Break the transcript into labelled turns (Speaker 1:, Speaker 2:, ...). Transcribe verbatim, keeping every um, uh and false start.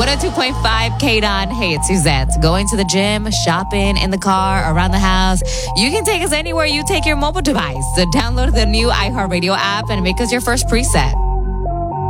Speaker 1: one oh two point five K-Don. Hey, it's Suzette. Going to the gym, shopping, in the car, around the house. You can take us anywhere you take your mobile device. So download the new iHeartRadio app and make us your first preset.